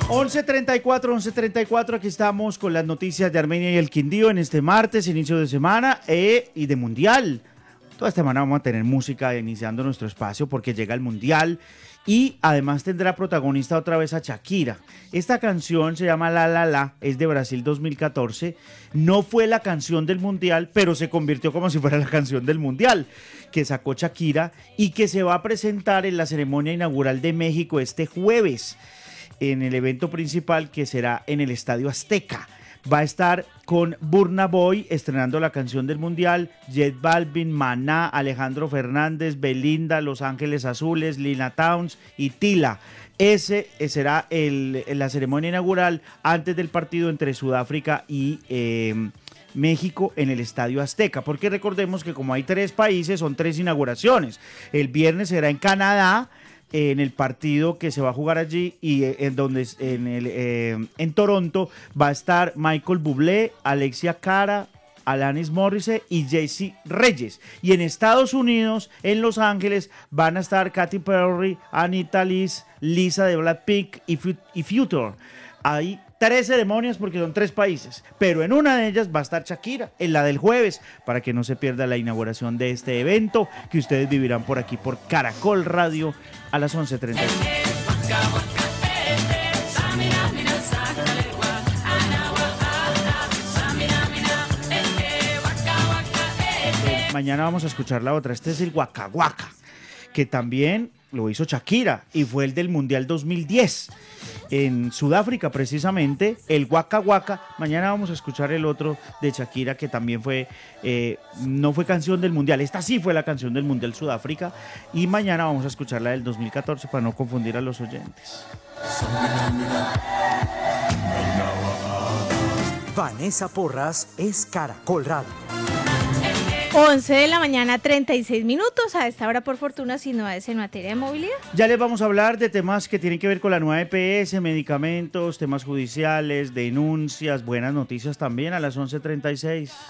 11:34, aquí estamos con las noticias de Armenia y el Quindío en este martes, inicio de semana y de Mundial. Toda esta semana vamos a tener música iniciando nuestro espacio porque llega el Mundial y además tendrá protagonista otra vez a Shakira. Esta canción se llama La La La, es de Brasil 2014. No fue la canción del Mundial, pero se convirtió como si fuera la canción del Mundial que sacó Shakira y que se va a presentar en la ceremonia inaugural de México este jueves, en el evento principal que será en el Estadio Azteca. Va a estar con Burna Boy estrenando la canción del Mundial, J Balvin, Maná, Alejandro Fernández, Belinda, Los Ángeles Azules, Lina Towns y Tila. Ese será la ceremonia inaugural antes del partido entre Sudáfrica y México en el Estadio Azteca, porque recordemos que como hay 3 países, son 3 inauguraciones. El viernes será en Canadá, en el partido que se va a jugar allí, y en Toronto va a estar Michael Bublé, Alexia Cara, Alanis Morissette y Jay-Z Reyes. Y en Estados Unidos, en Los Ángeles, van a estar Katy Perry, Anita Liz, Lisa de Blackpink y Future. Hay 3 ceremonias porque son 3 países, pero en una de ellas va a estar Shakira, en la del jueves, para que no se pierda la inauguración de este evento que ustedes vivirán por aquí, por Caracol Radio, a las 11:30. Mañana vamos a escuchar la otra. Este es el Waka Waka, que también lo hizo Shakira y fue el del Mundial 2010 en Sudáfrica, precisamente, el Waka Waka. Mañana vamos a escuchar el otro de Shakira, que también fue, no fue canción del Mundial, esta sí fue la canción del Mundial Sudáfrica, y mañana vamos a escuchar la del 2014 para no confundir a los oyentes. Vanessa Porras es Caracol Radio. 11:36 a.m. A esta hora, por fortuna, sin novedades en materia de movilidad. Ya les vamos a hablar de temas que tienen que ver con la nueva EPS, medicamentos, temas judiciales, denuncias, buenas noticias también a las 11:36.